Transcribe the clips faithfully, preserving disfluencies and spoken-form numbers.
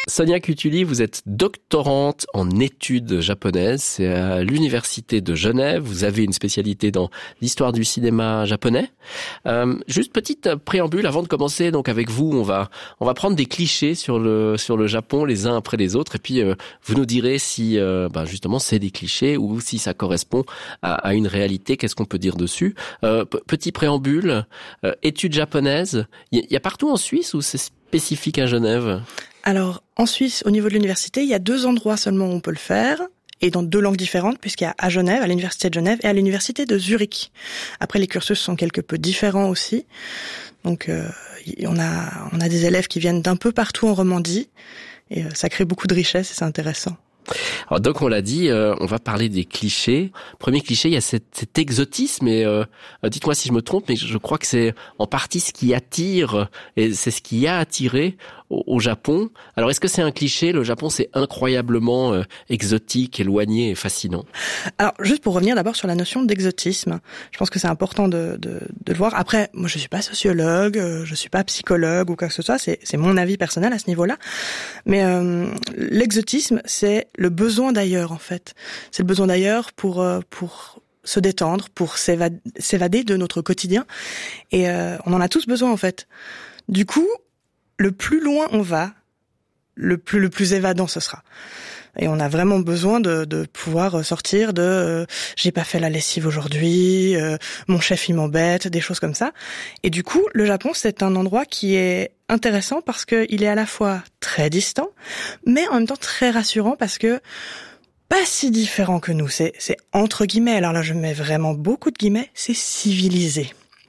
Sonia Cutuli, vous êtes doctorante en études japonaises, c'est à l'université de Genève. Vous avez une spécialité dans l'histoire du cinéma japonais. Euh, juste petite préambule avant de commencer. Donc avec vous, on va on va prendre des clichés sur le sur le Japon les uns après les autres, et puis euh, vous nous direz si euh, ben justement c'est des clichés ou si ça correspond à, à une réalité. Qu'est-ce qu'on peut dire dessus? euh, p- Petit préambule. Euh, études japonaises. Il y, y a partout en Suisse ou c'est spécifique à Genève? Alors, en Suisse, au niveau de l'université, il y a deux endroits seulement où on peut le faire, et dans deux langues différentes, puisqu'il y a à Genève, à l'université de Genève, et à l'université de Zurich. Après, les cursus sont quelque peu différents aussi. Donc, euh, on a, on a des élèves qui viennent d'un peu partout en Romandie, et euh, ça crée beaucoup de richesse, et c'est intéressant. Alors donc on l'a dit, euh, on va parler des clichés. Premier cliché, il y a cet, cet exotisme, et euh, dites-moi si je me trompe, mais je crois que c'est en partie ce qui attire, et c'est ce qui a attiré au, au Japon. Alors est-ce que c'est un cliché? Le Japon, c'est incroyablement euh, exotique, éloigné et fascinant. Alors juste pour revenir d'abord sur la notion d'exotisme, je pense que c'est important de, de, de le voir. Après, moi je suis pas sociologue, euh, je suis pas psychologue ou quoi que ce soit, c'est, c'est mon avis personnel à ce niveau-là. Mais euh, l'exotisme, c'est le besoin d'ailleurs, en fait. C'est le besoin d'ailleurs pour euh, pour se détendre, pour s'évader, s'évader de notre quotidien. Et euh, on en a tous besoin, en fait. Du coup, le plus loin on va, le plus le plus évadant ce sera. Et on a vraiment besoin de, de pouvoir sortir de euh, j'ai pas fait la lessive aujourd'hui, euh, mon chef il m'embête, des choses comme ça. Et du coup, le Japon, c'est un endroit qui est intéressant parce que il est à la fois très distant, mais en même temps très rassurant parce que pas si différent que nous. C'est, c'est entre guillemets, alors là je mets vraiment beaucoup de guillemets, c'est civilisé.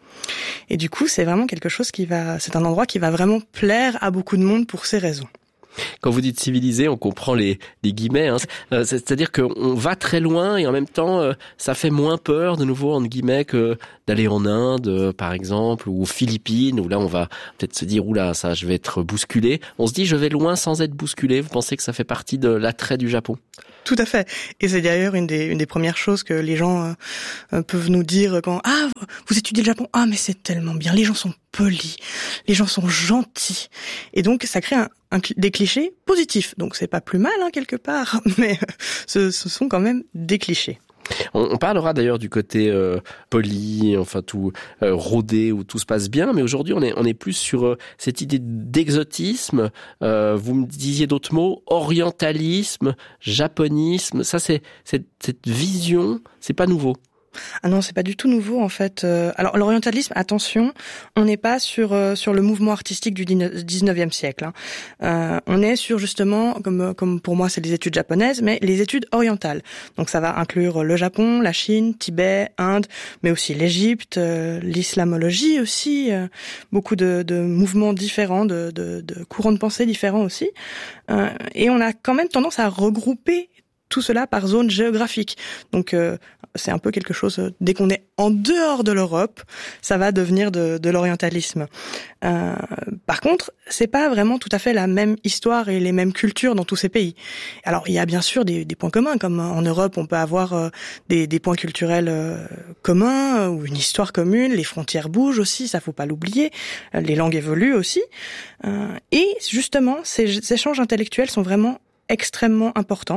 Et du coup, c'est vraiment quelque chose qui va, c'est un endroit qui va vraiment plaire à beaucoup de monde pour ces raisons. Quand vous dites civilisé, on comprend les, les guillemets. Hein. Euh, c'est-à-dire qu'on va très loin et en même temps, euh, ça fait moins peur, de nouveau, entre guillemets, que d'aller en Inde, euh, par exemple, ou aux Philippines, où là, on va peut-être se dire, oula, ça, je vais être bousculé. On se dit, je vais loin sans être bousculé. Vous pensez que ça fait partie de l'attrait du Japon? Tout à fait. Et c'est d'ailleurs une des, une des premières choses que les gens euh, peuvent nous dire quand « Ah, vous étudiez le Japon? Ah, mais c'est tellement bien. Les gens sont polis. Les gens sont gentils. » Et donc, ça crée un, un, des clichés positifs. Donc, c'est pas plus mal, hein, quelque part. Mais ce, ce sont quand même des clichés. On, on parlera d'ailleurs du côté euh, poli, enfin tout euh, rodé, où tout se passe bien, mais aujourd'hui on est on est plus sur euh, cette idée d'exotisme. Euh, vous me disiez d'autres mots, orientalisme, japonisme. Ça c'est cette, cette vision, c'est pas nouveau. Ah non, c'est pas du tout nouveau en fait. Euh, alors l'orientalisme, attention, on n'est pas sur euh, sur le mouvement artistique du dix-neuvième siècle. Hein. Euh, on est sur justement, comme comme pour moi c'est les études japonaises, mais les études orientales. Donc ça va inclure le Japon, la Chine, Tibet, Inde, mais aussi l'Égypte, euh, l'islamologie aussi, euh, beaucoup de, de mouvements différents, de, de, de courants de pensée différents aussi. Euh, et on a quand même tendance à regrouper tout cela par zone géographique. Donc euh, c'est un peu quelque chose, euh, dès qu'on est en dehors de l'Europe, ça va devenir de, de l'orientalisme. Euh, par contre, c'est pas vraiment tout à fait la même histoire et les mêmes cultures dans tous ces pays. Alors il y a bien sûr des, des points communs, comme en Europe on peut avoir euh, des, des points culturels euh, communs, euh, ou une histoire commune, les frontières bougent aussi, ça faut pas l'oublier, euh, les langues évoluent aussi. Euh, et justement, ces, ces échanges intellectuels sont vraiment extrêmement importants.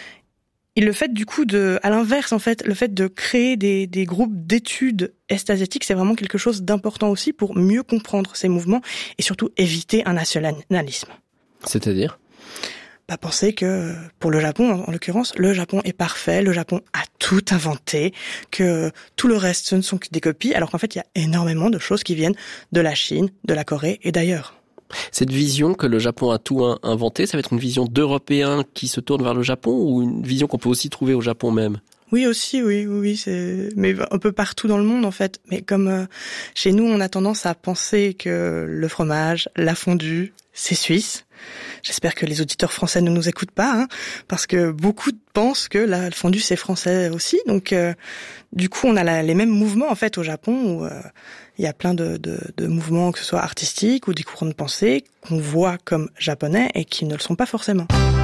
Et le fait du coup de, à l'inverse en fait, le fait de créer des, des groupes d'études est-asiatiques, c'est vraiment quelque chose d'important aussi pour mieux comprendre ces mouvements et surtout éviter un nationalisme. C'est-à-dire ? Bah, penser que pour le Japon, en, en l'occurrence, le Japon est parfait, le Japon a tout inventé, que tout le reste ce ne sont que des copies, alors qu'en fait il y a énormément de choses qui viennent de la Chine, de la Corée et d'ailleurs. Cette vision que le Japon a tout inventé, ça va être une vision d'Européens qui se tournent vers le Japon ou une vision qu'on peut aussi trouver au Japon même? Oui aussi, oui, oui, oui, c'est mais un peu partout dans le monde en fait. Mais comme euh, chez nous, on a tendance à penser que le fromage, la fondue, c'est suisse. J'espère que les auditeurs français ne nous écoutent pas, hein, parce que beaucoup pensent que la fondue c'est français aussi. Donc, euh, du coup, on a la, les mêmes mouvements en fait au Japon où euh, il y a plein de, de, de mouvements, que ce soit artistiques ou des courants de pensée qu'on voit comme japonais et qui ne le sont pas forcément.